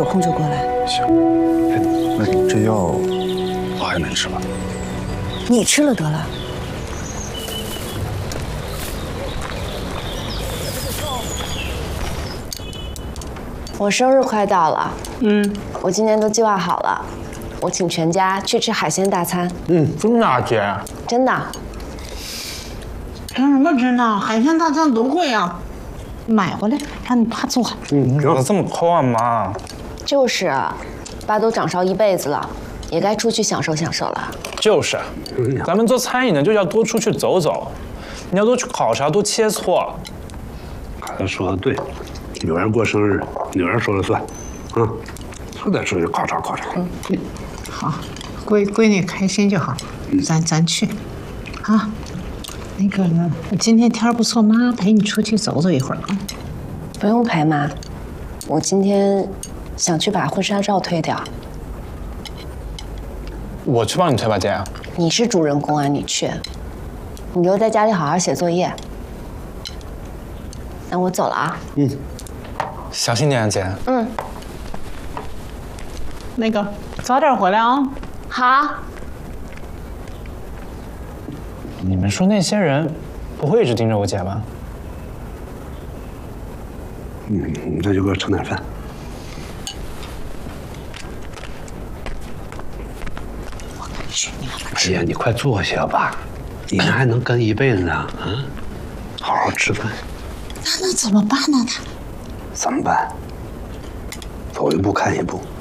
有空就过来。 行。哎，那这药我还能吃吗？ 你吃了得了。 我生日快到了，我今年都计划好了，我请全家去吃海鲜大餐。 真的啊，姐？ 真的。 凭什么真的？海鲜大餐多贵啊！买回来让你爸做。 你怎么这么抠啊，妈？ 就是，爸都掌勺一辈子了，也该出去享受享受了。 就是，咱们做餐饮的就要多出去走走，你要多去考察，多切磋。 孩子说的对，有人过生日，女人说了算，都得出去考察考察。 好，闺女开心就好，咱去，啊。那个，今天天不错，妈陪你出去走走一会儿啊。 不用陪妈，我今天想去把婚纱照推掉。 我去帮你推吧，姐。 你是主人公啊，你去。你留在家里好好写作业。那我走了啊。 小心点啊，姐。 那个，早点回来啊。 好。 你们说那些人不会一直盯着我姐吧？ 你这就给我盛点饭。 我跟你说，你俩哎呀，你快坐下吧，你们还能跟一辈子呢？好好吃饭。 那怎么办呢？ 怎么办？走一步看一步。